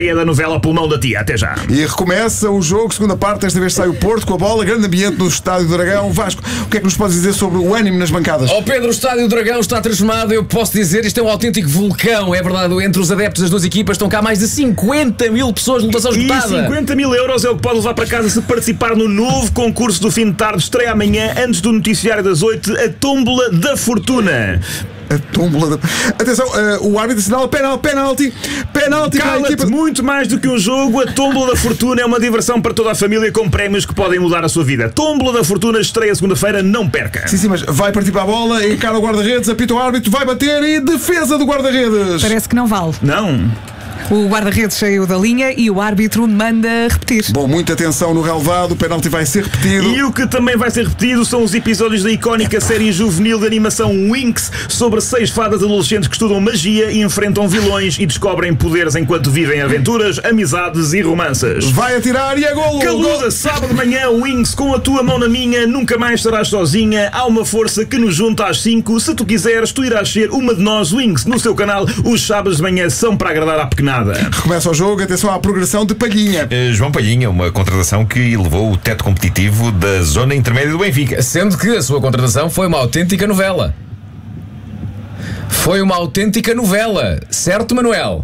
É da novela Pulmão da Tia, até já. E recomeça o jogo, segunda parte, desta vez sai o Porto com a bola, grande ambiente no Estádio do Dragão. Vasco, o que é que nos podes dizer sobre o ânimo nas bancadas? Oh Pedro, o Estádio do Dragão está transformado, eu posso dizer, isto é um autêntico vulcão, é verdade, entre os adeptos das duas equipas estão cá mais de 50 mil pessoas, lotação esgotada. E 50 mil euros é o que pode levar para casa se participar no novo concurso do fim de tarde, estreia amanhã, antes do noticiário das 8, a Tómbola da Fortuna. A tómbola da... Atenção, o árbitro assinala penalti para a equipa. Muito mais do que um jogo, a Tómbola da Fortuna é uma diversão para toda a família com prémios que podem mudar a sua vida. Tómbola da Fortuna estreia segunda-feira, não perca. Sim, mas vai partir para a bola, encara o guarda-redes, apita o árbitro, vai bater e defesa do guarda-redes. Parece que não vale. Não. O guarda-redes saiu da linha e o árbitro manda repetir. Bom, muita atenção no relevado, o penalti vai ser repetido. E o que também vai ser repetido são os episódios da icónica série juvenil de animação Winx, sobre 6 fadas adolescentes que estudam magia e enfrentam vilões e descobrem poderes enquanto vivem aventuras, amizades e romances. Vai atirar e é golo! Caluda, sábado de manhã, Winx, com a tua mão na minha, nunca mais estarás sozinha. Há uma força que nos junta às 5. Se tu quiseres, tu irás ser uma de nós, Winx. No seu canal, os sábados de manhã são para agradar à pequenada. Recomeça o jogo, atenção à progressão de Palhinha. João Palhinha, uma contratação que elevou o teto competitivo da zona intermédia do Benfica. Sendo que a sua contratação foi uma autêntica novela. Foi uma autêntica novela, certo, Manuel?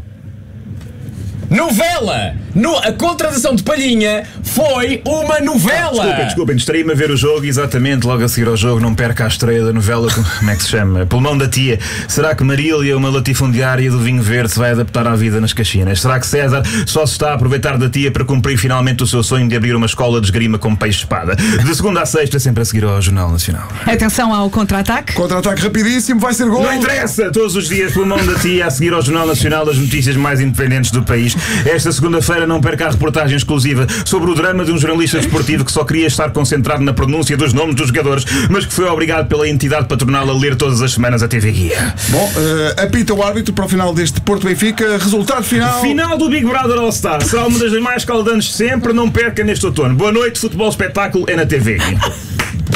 Novela! A contratação de Palhinha foi uma novela! Desculpem, distraí-me a ver o jogo, exatamente, logo a seguir ao jogo, não perca a estreia da novela, como é que se chama? Pulmão da Tia. Será que Marília, uma latifundiária do vinho verde, se vai adaptar à vida nas Caxinas? Será que César só se está a aproveitar da tia para cumprir finalmente o seu sonho de abrir uma escola de esgrima com peixe-espada? De segunda a sexta, sempre a seguir ao Jornal Nacional. Atenção ao contra-ataque. Contra-ataque rapidíssimo, vai ser gol. Não interessa! Todos os dias, Pulmão da Tia, a seguir ao Jornal Nacional, as notícias mais independentes do país. Esta segunda-feira não perca a reportagem exclusiva sobre o drama de um jornalista desportivo que só queria estar concentrado na pronúncia dos nomes dos jogadores, mas que foi obrigado pela entidade patronal a ler todas as semanas a TV Guia. Bom, apita o árbitro para o final deste Porto-Benfica. Resultado final. Final do Big Brother All-Star. Será uma das mais caldantes de sempre. Não perca neste outono. Boa noite, futebol espetáculo é na TV Guia.